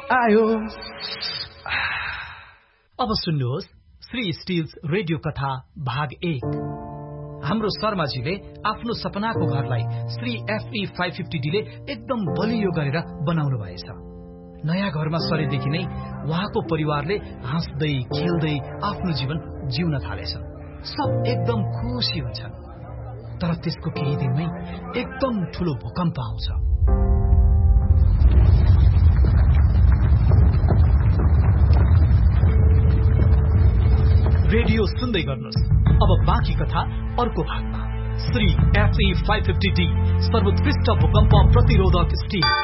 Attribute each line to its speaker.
Speaker 1: आयो।
Speaker 2: अब सुन्नुहोस् श्री स्टिल्स रेडियो कथा भाग 1। हाम्रो शर्माजीले आफ्नो सपनाको घरलाई श्री FE 550D ले एकदम बलियो गरेर बनाउनु भएछ। नयाँ घरमा सरेदेखि नै उहाँको परिवारले हाँस्दै खेल्दै आफ्नो जीवन जिउन थालेछन्। सब एकदम खुसी हुन्छन्। तर त्यसको केही दिनमै एकदम ठूलो भूकम्प आउँछ। रेडियो सुन्दै गर्नुहोस्। अब बाँकी कथा अर्को भागमा। श्री FE 550D सर्वोत्कृष्ट भूकम्प प्रतिरोधक स्टिल।